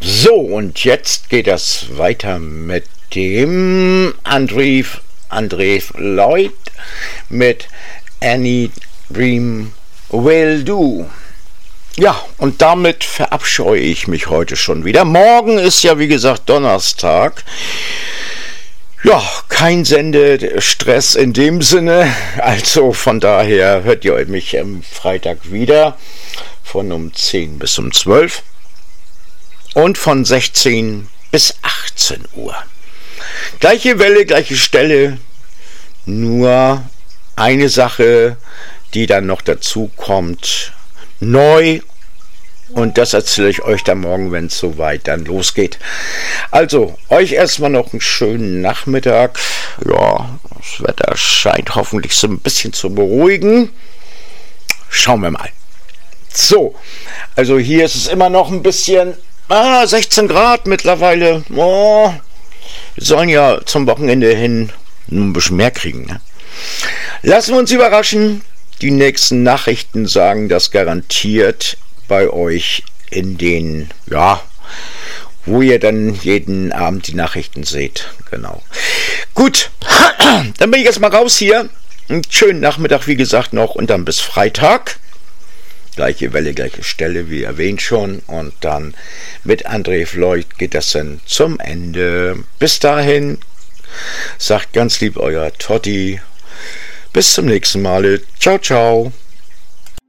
So, und jetzt geht das weiter mit dem André Lloyd mit Any Dream Will Do. Ja, und damit verabscheue ich mich heute schon wieder. Morgen ist ja, wie gesagt, Donnerstag. Ja, kein Sendestress in dem Sinne. Also von daher hört ihr mich am Freitag wieder von um 10 bis um 12 und von 16 bis 18 Uhr. Gleiche Welle, gleiche Stelle, nur eine Sache, die dann noch dazu kommt, neu, und das erzähle ich euch dann morgen, wenn es soweit dann losgeht. Also, euch erstmal noch einen schönen Nachmittag. Ja, das Wetter scheint hoffentlich so ein bisschen zu beruhigen. Schauen wir mal. So, also hier ist es immer noch ein bisschen 16 Grad mittlerweile. Oh, wir sollen ja zum Wochenende hin ein bisschen mehr kriegen. Ne? Lassen wir uns überraschen. Die nächsten Nachrichten sagen das garantiert bei euch in den, wo ihr dann jeden Abend die Nachrichten seht. Genau. Gut, dann bin ich jetzt mal raus hier. Einen schönen Nachmittag, wie gesagt, noch und dann bis Freitag. Gleiche Welle, gleiche Stelle, wie erwähnt schon. Und dann mit André Lloyd geht das dann zum Ende. Bis dahin, sagt ganz lieb euer Totti. Bis zum nächsten Mal. Ciao, ciao.